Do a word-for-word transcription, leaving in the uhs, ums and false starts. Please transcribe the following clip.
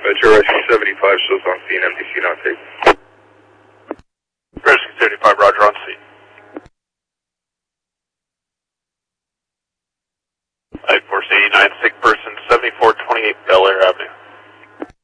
Metro Rescue seventy-five shows on scene, M D C now